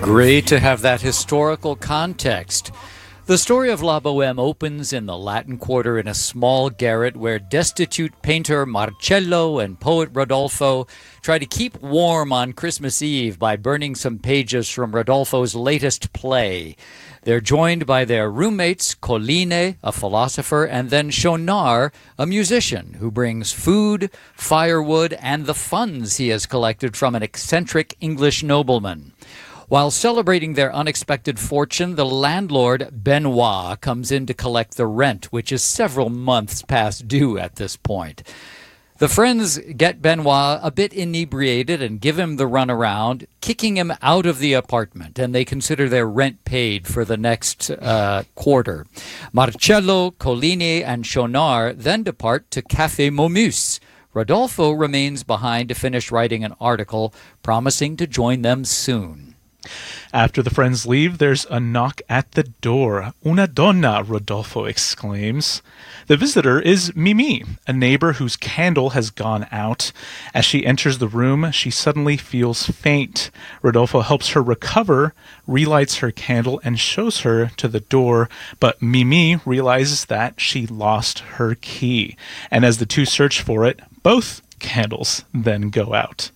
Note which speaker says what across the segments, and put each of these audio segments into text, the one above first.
Speaker 1: Great to have that historical context. The story of La Boheme opens in the Latin Quarter in a small garret where destitute painter Marcello and poet Rodolfo try to keep warm on Christmas Eve by burning some pages from Rodolfo's latest play. They're joined by their roommates, Colline, a philosopher, and then Schaunard, a musician who brings food, firewood, and the funds he has collected from an eccentric English nobleman. While celebrating their unexpected fortune, the landlord, Benoit, comes in to collect the rent, which is several months past due at this point. The friends get Benoit a bit inebriated and give him the runaround, kicking him out of the apartment, and they consider their rent paid for the next quarter. Marcello, Colline, and Schaunard then depart to Café Momus. Rodolfo remains behind to finish writing an article, promising to join them soon.
Speaker 2: After the friends leave, there's a knock at the door. Una donna, Rodolfo exclaims. The visitor is Mimi, a neighbor whose candle has gone out. As she enters the room, she suddenly feels faint. Rodolfo helps her recover, relights her candle, and shows her to the door, but Mimi realizes that she lost her key. And as the two search for it, both candles then go out.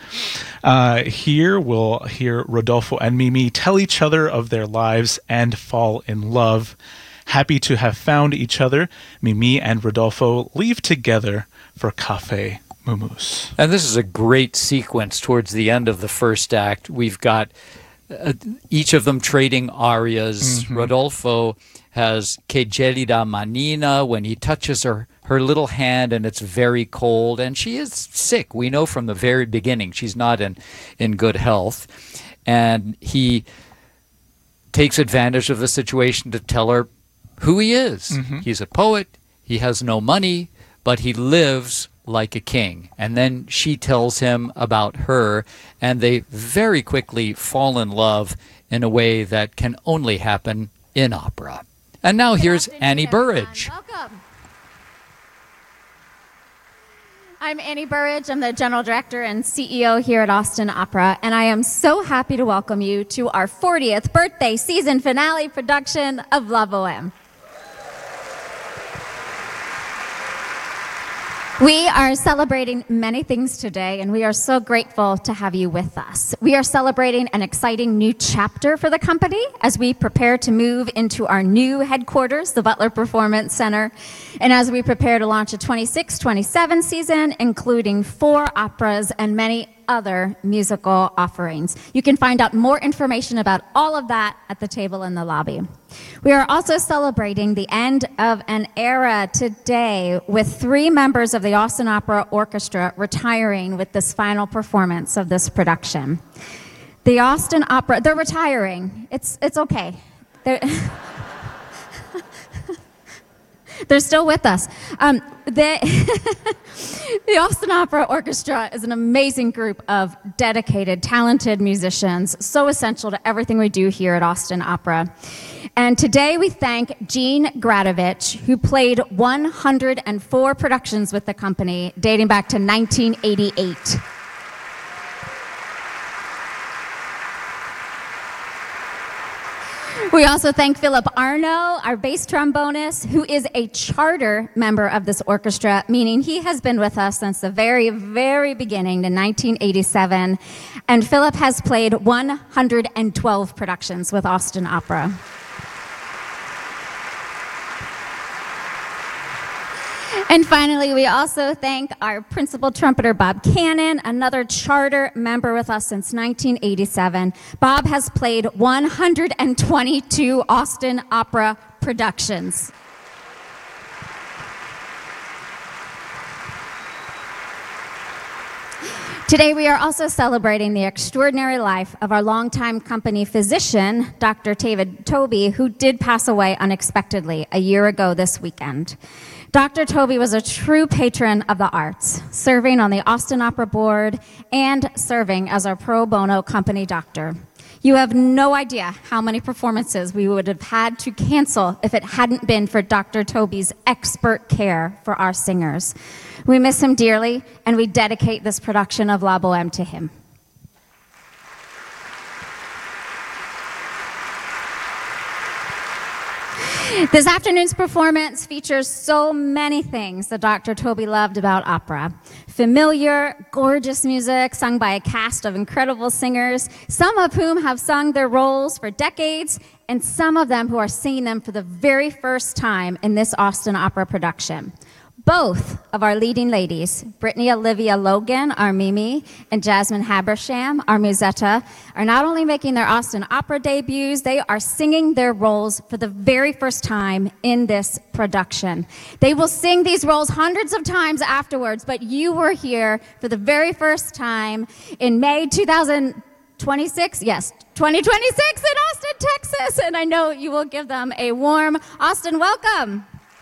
Speaker 2: Here we'll hear Rodolfo and Mimi tell each other of their lives and fall in love. Happy to have found each other, Mimi and Rodolfo leave together for Café Momus.
Speaker 1: And this is a great sequence towards the end of the first act. We've got each of them trading arias. Mm-hmm. Rodolfo has Che gelida manina when he touches her little hand and it's very cold, and she is sick. We know from the very beginning she's not in good health, and he takes advantage of the situation to tell her who he is. Mm-hmm. He's a poet, he has no money, but he lives like a king. And then she tells him about her, and they very quickly fall in love in a way that can only happen in opera. And now here's Annie Burridge.
Speaker 3: Welcome. I'm Annie Burridge. I'm the General Director and CEO here at Austin Opera, and I am so happy to welcome you to our 40th birthday season finale production of La Boheme. We are celebrating many things today, and we are so grateful to have you with us. We are celebrating an exciting new chapter for the company as we prepare to move into our new headquarters, the Butler Performance Center, and as we prepare to launch a 26-27 season, including 4 operas and many other musical offerings. You can find out more information about all of that at the table in the lobby. We are also celebrating the end of an era today with 3 members of the Austin Opera Orchestra retiring with this final performance of this production. The Austin Opera, they're retiring. It's okay. They're still with us. The Austin Opera Orchestra is an amazing group of dedicated, talented musicians, so essential to everything we do here at Austin Opera. And today we thank Gene Gradovich, who played 104 productions with the company, dating back to 1988. We also thank Philip Arno, our bass trombonist, who is a charter member of this orchestra, meaning he has been with us since the very, very beginning in 1987. And Philip has played 112 productions with Austin Opera. And finally, we also thank our principal trumpeter, Bob Cannon, another charter member with us since 1987. Bob has played 122 Austin Opera productions. Today, we are also celebrating the extraordinary life of our longtime company physician, Dr. David Toby, who did pass away unexpectedly a year ago this weekend. Dr. Toby was a true patron of the arts, serving on the Austin Opera Board and serving as our pro bono company doctor. You have no idea how many performances we would have had to cancel if it hadn't been for Dr. Toby's expert care for our singers. We miss him dearly, and we dedicate this production of La Boheme to him. This afternoon's performance features so many things that Dr. Toby loved about opera. Familiar, gorgeous music sung by a cast of incredible singers, some of whom have sung their roles for decades, and some of them who are singing them for the very first time in this Austin Opera production. Both of our leading ladies, Brittany Olivia Logan, our Mimi, and Jasmine Habersham, our Musetta, are not only making their Austin Opera debuts, they are singing their roles for the very first time in this production. They will sing these roles hundreds of times afterwards, but you were here for the very first time in May 2026, yes, 2026 in Austin, Texas, and I know you will give them a warm Austin welcome.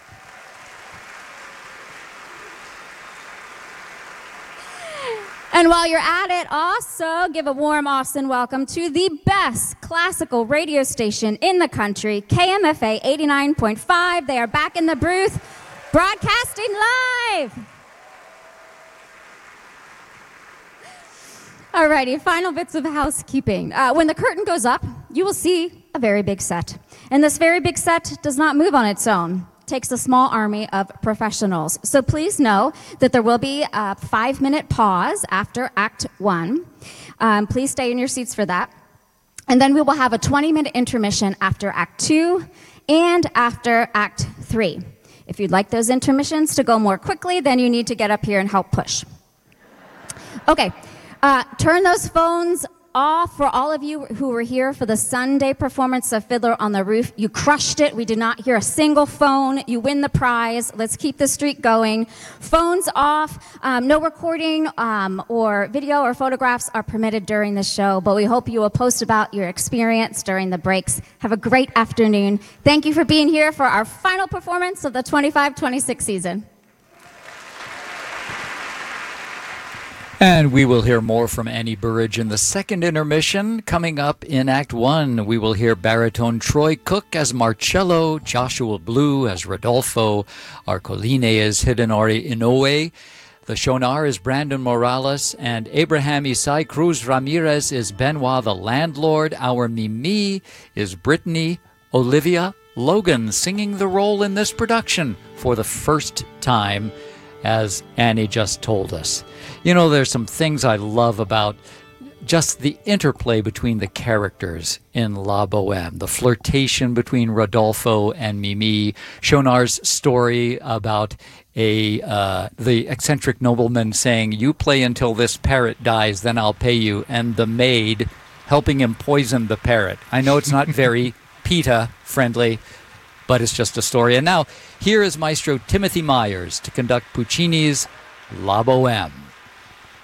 Speaker 3: And while you're at it, also give a warm Austin welcome to the best classical radio station in the country, KMFA 89.5. They are back in the booth, broadcasting live. Alrighty, final bits of housekeeping. When the curtain goes up, you will see a very big set. And this very big set does not move on its own. Takes a small army of professionals. So please know that there will be a 5-minute pause after Act 1. Please stay in your seats for that. And then we will have a 20-minute intermission after Act 2 and after Act 3. If you'd like those intermissions to go more quickly, then you need to get up here and help push. Okay, turn those phones off for all of you who were here for the Sunday performance of Fiddler on the Roof. You crushed it. We did not hear a single phone. You win the prize. Let's keep the streak going. Phones off. No recording or video or photographs are permitted during the show, but we hope you will post about your experience during the breaks. Have a great afternoon. Thank you for being here for our final performance of the 25-26 season.
Speaker 1: And we will hear more from Annie Burridge in the second intermission. Coming up in Act 1, we will hear baritone Troy Cook as Marcello, Joshua Blue as Rodolfo, our Colline is Hidenori Inoue, the Shonar is Brandon Morales, and Abraham Isai Cruz Ramirez is Benoit the Landlord. Our Mimi is Brittany Olivia Logan, singing the role in this production for the first time, as Annie just told us. You know, there's some things I love about just the interplay between the characters in La Boheme, the flirtation between Rodolfo and Mimi, Shonar's story about the eccentric nobleman saying, "You play until this parrot dies, then I'll pay you," and the maid helping him poison the parrot. I know it's not very PETA-friendly, but it's just a story. And now, here is Maestro Timothy Myers to conduct Puccini's La Boheme.